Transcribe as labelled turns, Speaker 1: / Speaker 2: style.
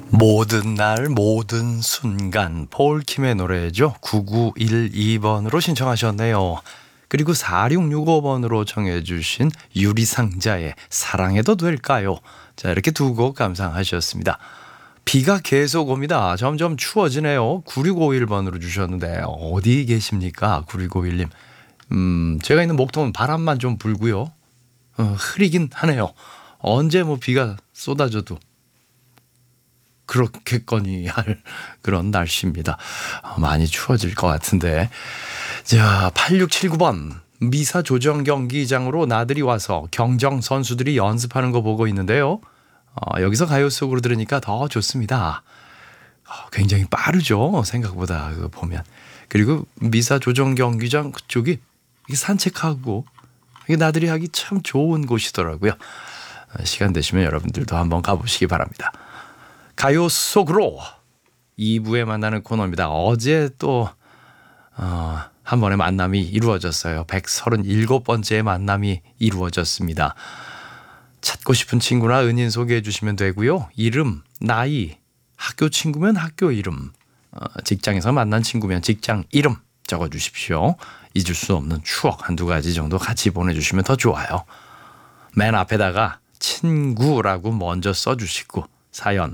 Speaker 1: 모든 날 모든 순간 폴킴의 노래죠. 9912번으로 신청하셨네요. 그리고 4665번으로 정해주신 유리상자의 사랑해도 될까요? 자, 이렇게 두 곡 감상하셨습니다. 비가 계속 옵니다. 점점 추워지네요. 9651번으로 주셨는데 어디 계십니까? 9651님. 제가 있는 목동은 바람만 좀 불고요. 흐리긴 하네요. 언제 비가 쏟아져도 그렇겠거니 할 그런 날씨입니다. 많이 추워질 것 같은데. 자, 8679번. 미사 조정 경기장으로 나들이 와서 경정 선수들이 연습하는 거 보고 있는데요. 여기서 가요 속으로 들으니까 더 좋습니다. 굉장히 빠르죠. 생각보다 그거 보면. 그리고 미사 조정 경기장 그쪽이 산책하고 나들이 하기 참 좋은 곳이더라고요. 시간 되시면 여러분들도 한번 가보시기 바랍니다. 가요 속으로 2부에 만나는 코너입니다. 어제 또 한 번의 만남이 이루어졌어요. 137번째 만남이 이루어졌습니다. 찾고 싶은 친구나 은인 소개해 주시면 되고요. 이름, 나이, 학교 친구면 학교 이름, 직장에서 만난 친구면 직장 이름 적어주십시오. 잊을 수 없는 추억 한두 가지 정도 같이 보내주시면 더 좋아요. 맨 앞에다가 친구라고 먼저 써주시고 사연